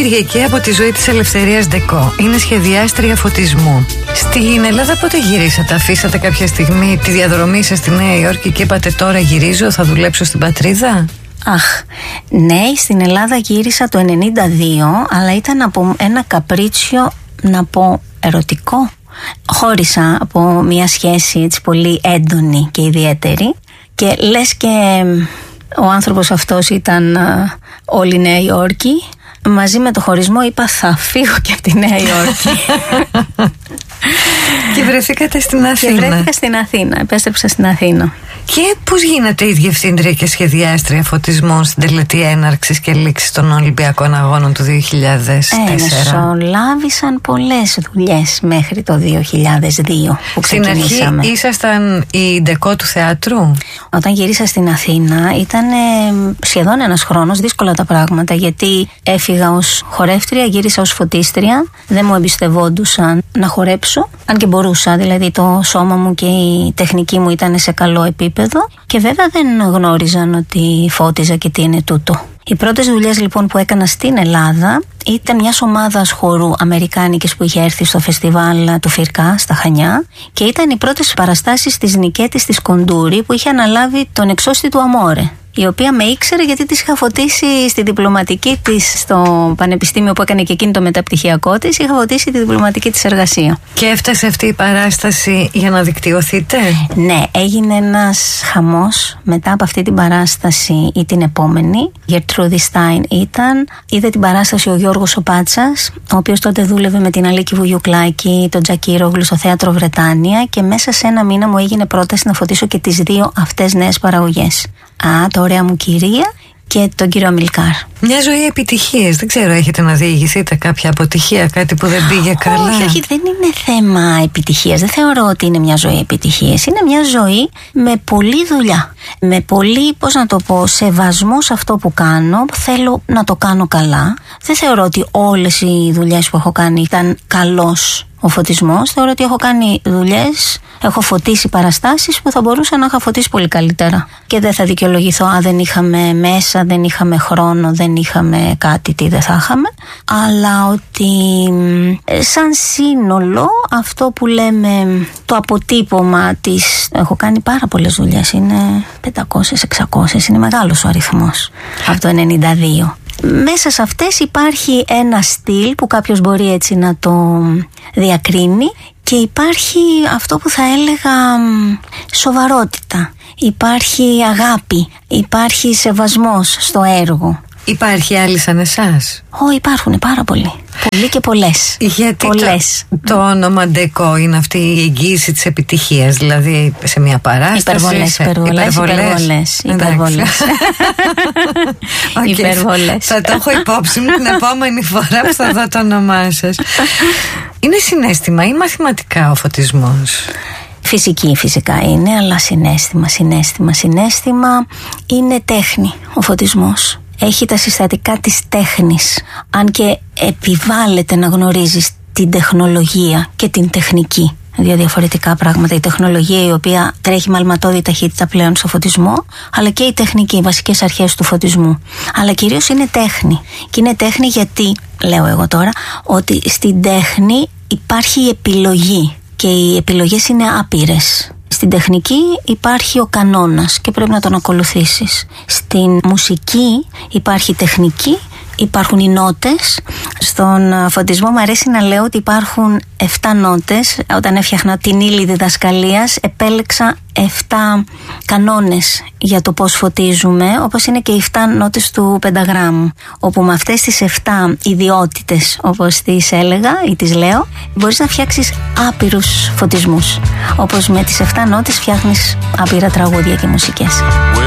Κυριακή από τη ζωή της Ελευθερίας Ντεκό. Είναι σχεδιάστρια φωτισμού. Στην Ελλάδα πότε γυρίσατε? Αφήσατε κάποια στιγμή τη διαδρομή σας στη Νέα Υόρκη και είπατε τώρα γυρίζω, θα δουλέψω στην πατρίδα? Αχ, ναι, στην Ελλάδα γύρισα το 92, αλλά ήταν από ένα καπρίτσιο, να πω, ερωτικό. Χώρισα από μια σχέση έτσι πολύ έντονη και ιδιαίτερη και λες και ο άνθρωπος αυτός ήταν όλη η Νέα Υόρκη. Μαζί με το χωρισμό είπα θα φύγω και από τη Νέα Υόρκη. Και βρεθήκατε στην Αθήνα. Και βρέθηκα στην Αθήνα, επέστρεψα στην Αθήνα. Και πώς γίνατε η διευθύντρια και σχεδιάστρια φωτισμών στην τελετή έναρξης και λήξης των Ολυμπιακών Αγώνων του 2004? Μεσολάβησαν πολλές δουλειές μέχρι το 2002 που ξεκινήσαμε. Στην αρχή ήσασταν η Ντεκό του θεάτρου? Όταν γύρισα στην Αθήνα ήταν σχεδόν ένας χρόνος, δύσκολα τα πράγματα, γιατί έφυγα ως χορεύτρια, γύρισα ως φωτίστρια, δεν μου εμπιστευόντουσαν να χορέψω, αν και μπορούσα, δηλαδή το σώμα μου και η τεχνική μου ήταν σε καλό επίπεδο και βέβαια δεν γνώριζαν ότι φώτιζα και τι είναι τούτο. Οι πρώτες δουλειές λοιπόν που έκανα στην Ελλάδα ήταν μιας ομάδας χορού αμερικάνικης που είχε έρθει στο φεστιβάλ του Φυρκά στα Χανιά και ήταν οι πρώτες παραστάσεις της Νικέτης της Κοντούρη που είχε αναλάβει τον εξώστη του Αμόρε, η οποία με ήξερε γιατί της είχα φωτίσει στη διπλωματική της στο πανεπιστήμιο που έκανε και εκείνη το μεταπτυχιακό της. Είχα φωτίσει τη διπλωματική της εργασία. Και έφτασε αυτή η παράσταση για να δικτυωθείτε? Ναι, έγινε ένας χαμός μετά από αυτή την παράσταση ή την επόμενη. Γερτρούδη Στάιν ήταν. Είδε την παράσταση ο Γιώργος ο Πάτσας, ο οποίος τότε δούλευε με την Αλίκη Βουγιουκλάκη, τον Τζακίρογλου στο θέατρο Βρετάνια και μέσα σε ένα μήνα μου έγινε πρόταση να φωτίσω και τις δύο αυτές νέες παραγωγές. Το Ωραία μου κυρία και τον κύριο Αμιλκάρ. Μια ζωή επιτυχίες. Δεν ξέρω, έχετε να διηγηθείτε κάποια αποτυχία, κάτι που δεν πήγε καλά? Όχι, δεν είναι θέμα επιτυχίας. Δεν θεωρώ ότι είναι μια ζωή επιτυχίες. Είναι μια ζωή με πολλή δουλειά. Με πολύ, πώς να το πω, σεβασμό σε αυτό που κάνω. Θέλω να το κάνω καλά. Δεν θεωρώ ότι όλες οι δουλειές που έχω κάνει ήταν καλός ο φωτισμός. Θεωρώ ότι έχω κάνει δουλειές, έχω φωτίσει παραστάσεις που θα μπορούσα να είχα φωτίσει πολύ καλύτερα. Και δεν θα δικαιολογηθώ, δεν είχαμε μέσα, δεν είχαμε χρόνο, δεν είχαμε κάτι, τι δεν θα είχαμε. Αλλά ότι σαν σύνολο αυτό που λέμε το αποτύπωμα της, έχω κάνει πάρα πολλές δουλειές, είναι 500-600, είναι μεγάλος ο αριθμός από το 92. Μέσα σε αυτές υπάρχει ένα στυλ που κάποιος μπορεί έτσι να το διακρίνει και υπάρχει αυτό που θα έλεγα σοβαρότητα, υπάρχει αγάπη, υπάρχει σεβασμός στο έργο. Υπάρχει άλλοι σαν εσάς? Υπάρχουν πάρα πολλοί. Πολλοί και πολλές. Γιατί πολλές. Το όνομα Ντεκό είναι αυτή η εγγύηση της επιτυχίας, δηλαδή σε μια παράσταση. Υπερβολές. Θα το έχω υπόψη μου την επόμενη φορά που θα δω το όνομά σας. Είναι συναίσθημα ή μαθηματικά ο φωτισμός? Φυσική φυσικά είναι, αλλά συναίσθημα είναι τέχνη ο φωτισμός. Έχει τα συστατικά της τέχνης, αν και επιβάλλεται να γνωρίζεις την τεχνολογία και την τεχνική. Δύο διαφορετικά πράγματα. Η τεχνολογία η οποία τρέχει με αλματώδη ταχύτητα πλέον στο φωτισμό, αλλά και η τεχνική, οι βασικές αρχές του φωτισμού. Αλλά κυρίως είναι τέχνη. Και είναι τέχνη γιατί, λέω εγώ τώρα, ότι στην τέχνη υπάρχει η επιλογή και οι επιλογές είναι άπειρες. Στην τεχνική υπάρχει ο κανόνας και πρέπει να τον ακολουθήσεις. Στην μουσική υπάρχει τεχνική, υπάρχουν οι νότες. Στον φωτισμό μου αρέσει να λέω ότι υπάρχουν 7 νότες. Όταν έφτιαχνα την ύλη διδασκαλίας επέλεξα 7 κανόνες για το πώς φωτίζουμε, όπως είναι και οι 7 νότες του πενταγράμμου, όπου με αυτές τις 7 ιδιότητες, όπως τις έλεγα ή τις λέω, μπορείς να φτιάξεις άπειρους φωτισμούς, όπως με τις 7 νότες φτιάχνεις άπειρα τραγούδια και μουσικές.